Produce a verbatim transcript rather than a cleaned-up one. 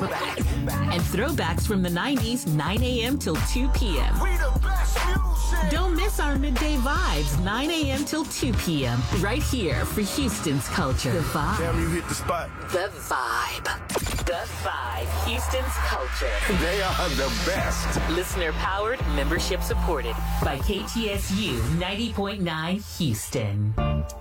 And throwbacks from the nineties, nine a.m. till two p.m. We the best music. Don't miss our midday vibes, nine a.m. till two p.m. Right here for Houston's culture. The Vibe. Damn, you hit the spot. The Vibe. The Vibe. Houston's culture. They are the best. Listener powered, membership supported by K T S U ninety point nine Houston.